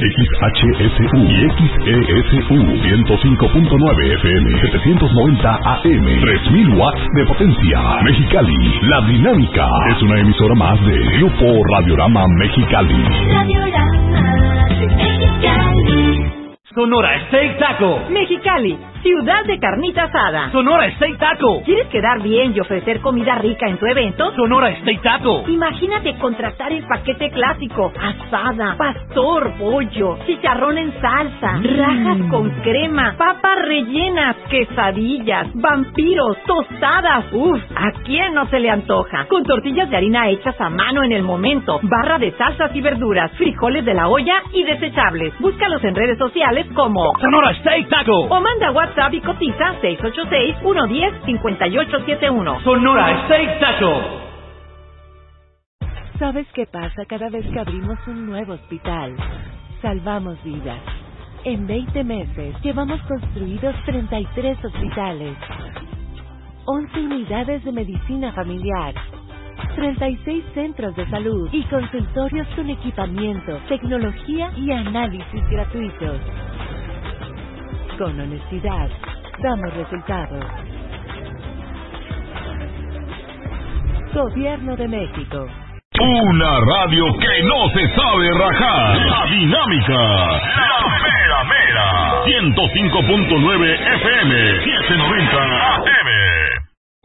XHSU y XESU 105.9 FM, 790 AM, 3000 watts de potencia. Mexicali, La Dinámica es una emisora más de Grupo Radiorama Mexicali. Radiorama Mexicali. Sonora Steak Taco. Mexicali, ciudad de carnita asada. Sonora Steak Taco. ¿Quieres quedar bien y ofrecer comida rica en tu evento? Sonora Steak Taco. Imagínate contratar el paquete clásico: asada, pastor, pollo, chicharrón en salsa, rajas con crema, papas rellenas, quesadillas, vampiros, tostadas. Uf, ¿a quién no se le antoja? Con tortillas de harina hechas a mano en el momento, barra de salsas y verduras, frijoles de la olla y desechables. Búscalos en redes sociales como Sonora Steak Taco. O manda WhatsApp y cotiza 686-110-5871. Sonora Steak Taco. ¿Sabes qué pasa cada vez que abrimos un nuevo hospital? Salvamos vidas. En 20 meses llevamos construidos 33 hospitales, 11 unidades de medicina familiar, 36 centros de salud y consultorios con equipamiento, tecnología y análisis gratuitos. Con honestidad, damos resultados. Gobierno de México. Una radio que no se sabe rajar. La Dinámica. La Mera Mera. 105.9 FM. 790 AM.